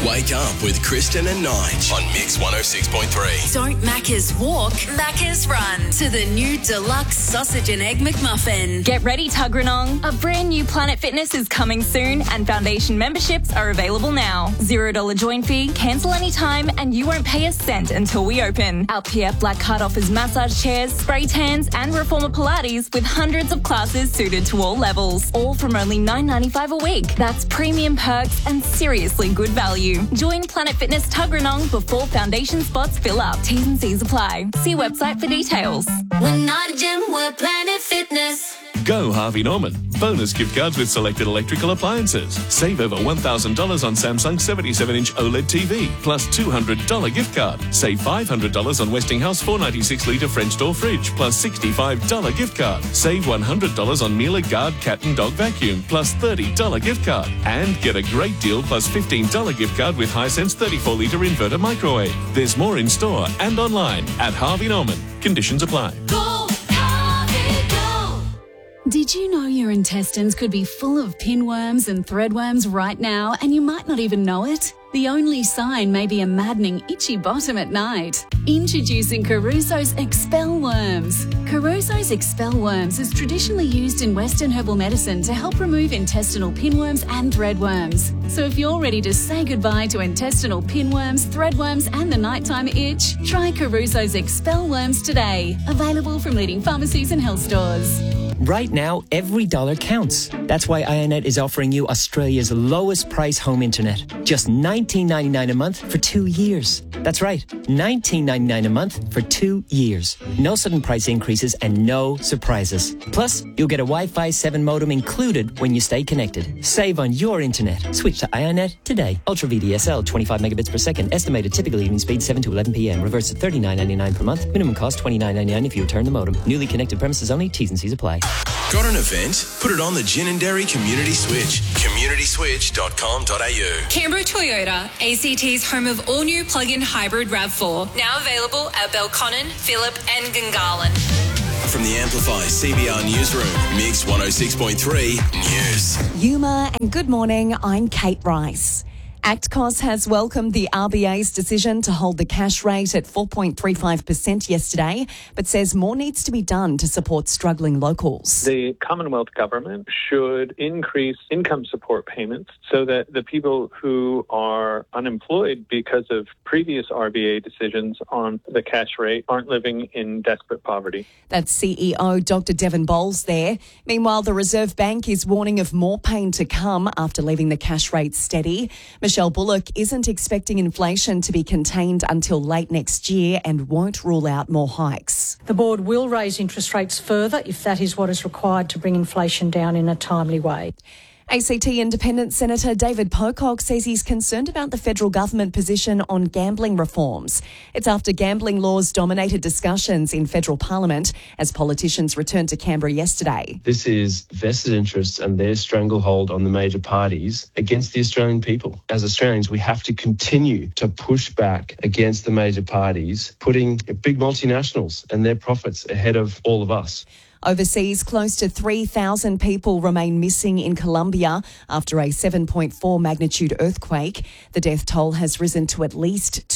Wake up with Kristen and Nige on Mix 106.3. Don't Macca's walk, Macca's run to the new deluxe sausage and egg McMuffin. Get ready, Tuggeranong. A brand new Planet Fitness is coming soon and foundation memberships are available now. $0 join fee, cancel anytime, and you won't pay a cent until we open. Our PF Black Card offers massage chairs, spray tans, and reformer Pilates with hundreds of classes suited to all levels. All from only $9.95 a week. That's premium perks and seriously good value. Join Planet Fitness Tuggeranong before foundation spots fill up. T's and C's apply. See website for details. We're not a gym, we're Planet Fitness. Go Harvey Norman. Bonus gift cards with selected electrical appliances. Save over $1,000 on Samsung 77-inch OLED TV, plus $200 gift card. Save $500 on Westinghouse 496-litre French door fridge, plus $65 gift card. Save $100 on Miele Guard cat and dog vacuum, plus $30 gift card. And get a great deal plus $15 gift card with Hisense 34-litre inverter microwave. There's more in store and online at Harvey Norman. Conditions apply. Did you know your intestines could be full of pinworms and threadworms right now and you might not even know it? The only sign may be a maddening itchy bottom at night. Introducing Caruso's Expel Worms. Caruso's Expel Worms is traditionally used in Western herbal medicine to help remove intestinal pinworms and threadworms. So if you're ready to say goodbye to intestinal pinworms, threadworms and the nighttime itch, try Caruso's Expel Worms today. Available from leading pharmacies and health stores. Right now, every dollar counts. That's why IONET is offering you Australia's lowest price home internet. Just $19.99 a month for 2 years. That's right, $19.99 a month for 2 years. No sudden price increases and no surprises. Plus, you'll get a Wi-Fi 7 modem included when you stay connected. Save on your internet. Switch to IONET today. Ultra VDSL, 25 megabits per second. Estimated typical evening speed 7 to 11 p.m. Reverse to $39.99 per month. Minimum cost $29.99 if you return the modem. Newly connected premises only. T's and C's apply. Got an event? Put it on the Gin and Dairy Community Switch. communityswitch.com.au. Canberra Toyota, ACT's home of all-new plug-in hybrid RAV4. Now available at Belconnen, Phillip and Gungahlin. From the Amplify CBR Newsroom, Mix 106.3 News. Yuma and good morning, I'm Kate Rice. ACTCOS has welcomed the RBA's decision to hold the cash rate at 4.35% yesterday, but says more needs to be done to support struggling locals. The Commonwealth Government should increase income support payments so that the people who are unemployed because of previous RBA decisions on the cash rate aren't living in desperate poverty. That's CEO Dr. Devon Bowles there. Meanwhile, the Reserve Bank is warning of more pain to come after leaving the cash rate steady. Michelle Bullock isn't expecting inflation to be contained until late next year and won't rule out more hikes. The board will raise interest rates further if that is what is required to bring inflation down in a timely way. ACT Independent Senator David Pocock says he's concerned about the federal government position on gambling reforms. It's after gambling laws dominated discussions in federal parliament as politicians returned to Canberra yesterday. This is vested interests and their stranglehold on the major parties against the Australian people. As Australians, we have to continue to push back against the major parties, putting big multinationals and their profits ahead of all of us. Overseas, close to 3,000 people remain missing in Colombia after a 7.4 magnitude earthquake. The death toll has risen to at least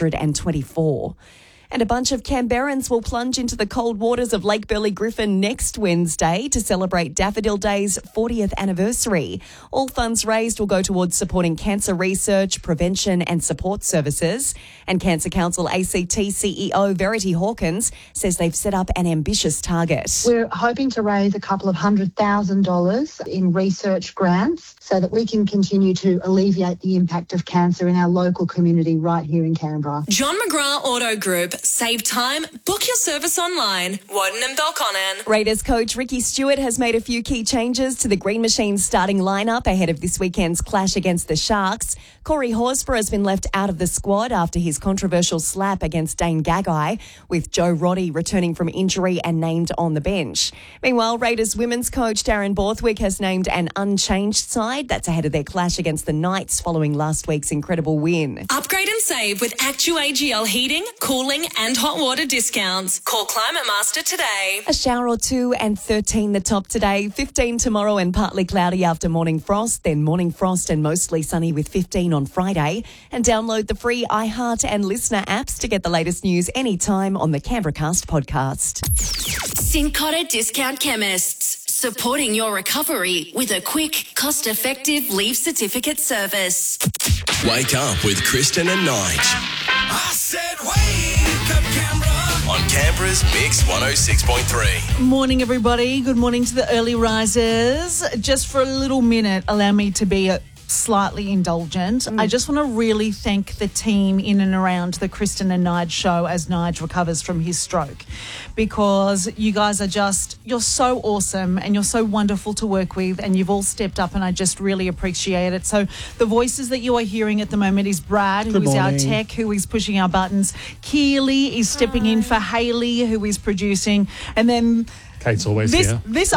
224. And a bunch of Canberrans will plunge into the cold waters of Lake Burley Griffin next Wednesday to celebrate Daffodil Day's 40th anniversary. All funds raised will go towards supporting cancer research, prevention and support services. And Cancer Council ACT CEO Verity Hawkins says they've set up an ambitious target. We're hoping to raise a couple of $100,000 in research grants so that we can continue to alleviate the impact of cancer in our local community right here in Canberra. John McGrath Auto Group. Save time. Book your service online. Warden and Belconnen. Raiders coach Ricky Stewart has made a few key changes to the Green Machine's starting lineup ahead of this weekend's clash against the Sharks. Corey Horsburgh has been left out of the squad after his controversial slap against Dane Gagai, with Joe Roddy returning from injury and named on the bench. Meanwhile, Raiders women's coach Darren Borthwick has named an unchanged side. That's ahead of their clash against the Knights following last week's incredible win. Upgrade and save with ActuAGL heating, cooling and hot water discounts. Call Climate Master today. A shower or two and 13 the top today. 15 tomorrow and partly cloudy after morning frost. Then morning frost and mostly sunny with 15 on Friday. And download the free iHeart and Listener apps to get the latest news anytime on the Canberracast podcast. Cincotta Discount Chemists, supporting your recovery with a quick, cost-effective leave certificate service. Wake up with Kristen and Nige. I said wake up, Canberra. On Canberra's Mix 106.3. Morning, everybody. Good morning to the early risers. Just for a little minute, allow me to be slightly indulgent. I just want to really thank the team in and around the Kristen and Nige show as Nige recovers from his stroke, because you guys are you're so awesome and you're so wonderful to work with, and you've all stepped up, and I just really appreciate it. So the voices that you are hearing at the moment is Brad, who is our tech, who is pushing our buttons. Keely is stepping in for Hayley, who is producing, and then Kate's always here. This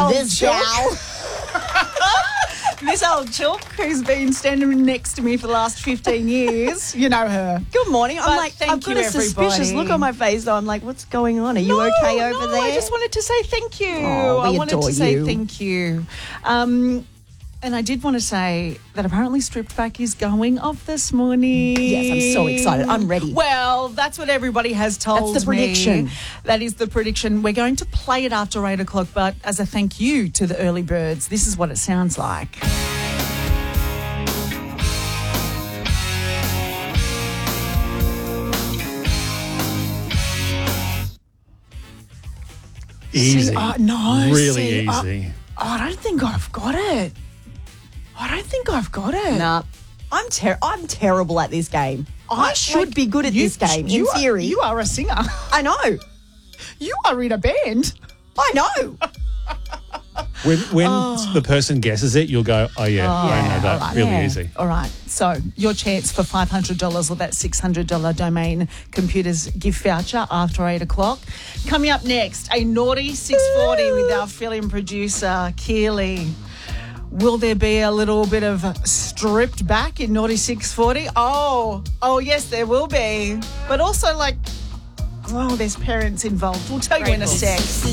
old chook who's been standing next to me for the last 15 years. You know her. Good morning. But I've got a suspicious look on my face, though. I'm like, what's going on? Are you okay over there? I just wanted to say thank you. Oh, we adore you. Thank you. And I did want to say that apparently Stripped Back is going off this morning. Yes, I'm so excited. I'm ready. Well, that's what everybody has told me. That's the prediction. That is the prediction. We're going to play it after 8 o'clock, but as a thank you to the early birds, this is what it sounds like. Easy. No. Really easy. I don't think I've got it. Nah. I'm terrible at this game. I should be good at this game, in theory. You are a singer. I know. You are in a band. I know. When the person guesses it, you'll go, I know that. Right. Really easy. All right. So your chance for $500 or that $600 domain computers gift voucher after 8 o'clock. Coming up next, a naughty 640 with our film producer, Keely. Will there be a little bit of stripped back in naughty 640? Oh, yes, there will be. But also, there's parents involved. We'll tell you in a sec.